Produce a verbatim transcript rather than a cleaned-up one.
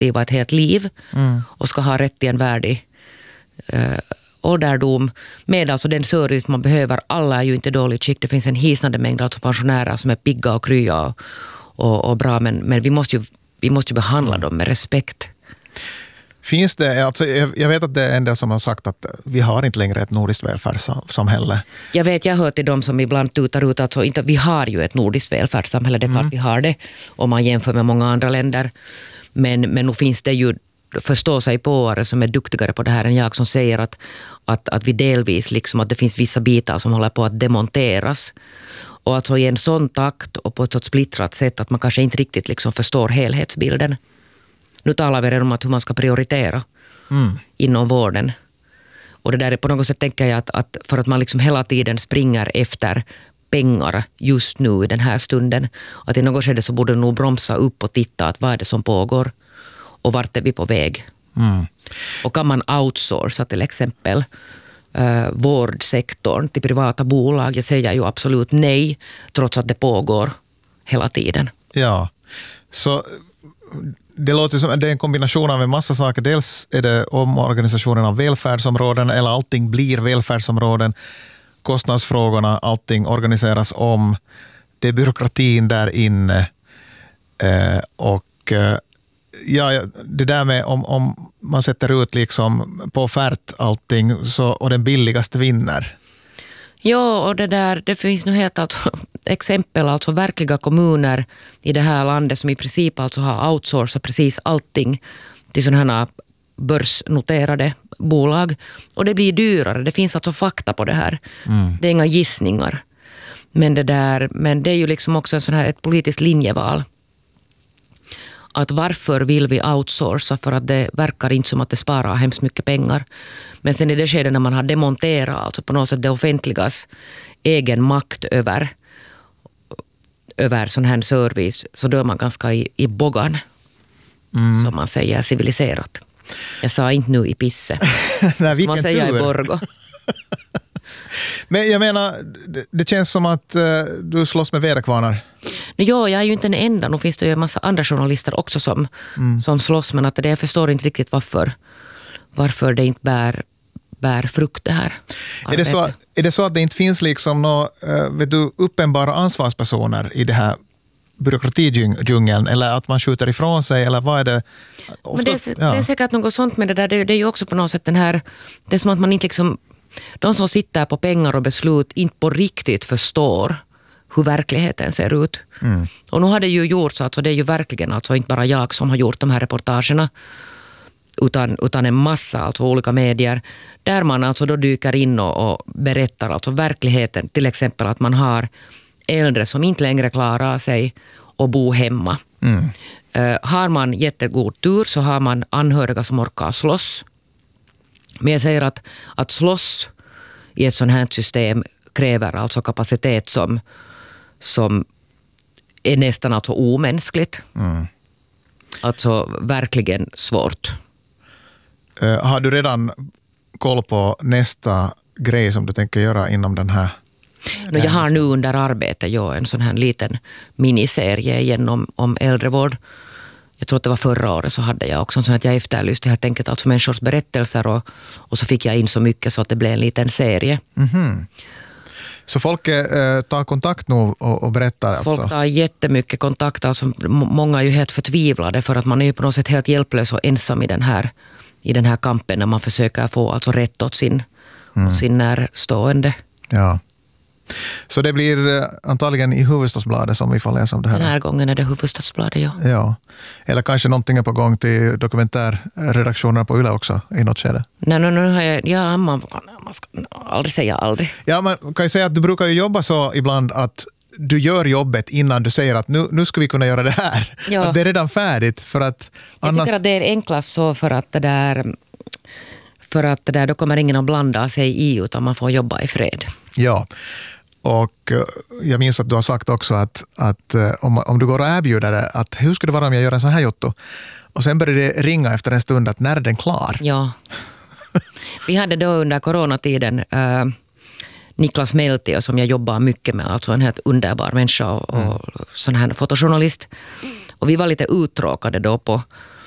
ett helt liv mm. och ska ha rätt till en värdig eh, ålderdom med alltså den service man behöver. Alla är ju inte dåligt skick. Det finns en hisnande mängd alltså pensionärer som är pigga och krya och, och, och bra, men, men vi måste ju, vi måste ju behandla dem med respekt. Finns det, alltså, jag vet att det är en del som har sagt att vi har inte längre ett nordiskt välfärdssamhälle. Jag vet, jag hör till dem som ibland tutar ut att alltså, inte, vi har ju ett nordiskt välfärdssamhälle, det är klart mm. vi har det om man jämför med många andra länder. Men, men nu finns det ju förstå sig påare som är duktigare på det här än jag, som säger att, att, att vi delvis liksom att det finns vissa bitar som håller på att demonteras. Och alltså i en sån takt och på ett så splittrat sätt att man kanske inte riktigt liksom förstår helhetsbilden. Nu talar vi redan om att hur man ska prioritera mm. inom vården. Och det där är på något sätt, tänker jag, att, att för att man liksom hela tiden springer efter pengar just nu i den här stunden, att i något skede så borde nog bromsa upp och titta att vad är det som pågår och vart är vi på väg. Mm. Och kan man outsourca till exempel uh, vårdsektorn till privata bolag? Jag säger ju absolut nej, trots att det pågår hela tiden. Ja, så det låter som det är en kombination av en massa saker. Dels är det omorganisationen av välfärdsområden, eller allting blir välfärdsområden. Kostnadsfrågorna, allting organiseras om. Det är byråkratin där inne. Eh, och eh, ja, det där med om, om man sätter ut liksom på offert allting så, och den billigaste vinner. Ja, och det där, det finns nu helt alltså exempel, alltså verkliga kommuner i det här landet som i princip alltså har outsourcat precis allting till sådana här börsnoterade bolag. Och det blir dyrare, det finns alltså fakta på det här. Mm. Det är inga gissningar. Men det där, men det är ju liksom också en sån här, ett politiskt linjeval. Att varför vill vi outsourca? För att det verkar inte som att det sparar hemskt mycket pengar. Men sen i det skedet när man har demonterat alltså på något sätt det offentligas egen makt över, över sån här service, så då är man ganska i, i bågan. Mm. Som man säger civiliserat. Jag sa inte nu i pisse. Nej, som man säger tur. I Borgo. Men jag menar, det, det känns som att uh, du slåss med väderkvarnar. Ja, jag är ju inte den enda. Nu finns det ju en massa andra journalister också som, mm. som slåss. Men att det, jag förstår inte riktigt varför, varför det inte bär, bär frukt det här. Är det, så, är det så att det inte finns liksom några, uh, vet du, uppenbara ansvarspersoner i det här byråkratidjungeln, eller att man skjuter ifrån sig, eller vad är det? Ofta, men det, är, ja. det är säkert något sånt med det där. Det, det är ju också på något sätt den här, det är som att man inte liksom, de som sitter på pengar och beslut inte på riktigt förstår hur verkligheten ser ut. Mm. Och nu har det ju gjorts, alltså det är ju verkligen alltså inte bara jag som har gjort de här reportagerna, utan, utan en massa alltså olika medier, där man alltså då dyker in och, och berättar alltså verkligheten, till exempel att man har äldre som inte längre klarar sig och bo hemma. Mm. Uh, har man jättegod tur så har man anhöriga som orkar slåss. Men jag säger att, att slåss i ett sånt här system kräver alltså kapacitet som, som är nästan alltså omänskligt. Mm. Alltså verkligen svårt. Uh, har du redan koll på nästa grej som du tänker göra inom den här? No, jag har nu under arbete ja, en sån här liten miniserie igen om, om äldrevård. Jag tror att det var förra året så hade jag också en sån att jag efterlyste helt enkelt alltså människors berättelser och, och så fick jag in så mycket så att det blev en liten serie. Mm-hmm. Så folk eh, tar kontakt nu och, och berättar? Folk alltså. tar jättemycket kontakt. Alltså, många är ju helt förtvivlade för att man är ju på något sätt helt hjälplös och ensam i den här, i den här kampen när man försöker få alltså rätt åt sin, mm. åt sin närstående. Ja. Så det blir antagligen i Hufvudstadsbladet som vi får läsa om det här. Den här gången är det Hufvudstadsbladet, ja. Ja. Eller kanske någonting är på gång till dokumentärredaktionerna på Yle också i något skede. Nej, nej, nej. Ja, man, man ska aldrig säga aldrig. Ja, man kan ju säga att du brukar ju jobba så ibland att du gör jobbet innan du säger att nu, nu ska vi kunna göra det här. Ja. Att det är redan färdigt för att annars... Jag tycker att det är enklast så för att det där... För att det där, då kommer ingen att blanda sig i utan man får jobba i fred. Ja, och jag minns att du har sagt också att, att om, om du går och erbjuder det, att hur skulle det vara om jag gör en sån här jotto? Och sen började det ringa efter en stund att när är den klar? Ja. Vi hade då under coronatiden äh, Niklas Meltio som jag jobbar mycket med, alltså en helt underbar människa och, mm. och sån här fotojournalist. Och vi var lite uttråkade då på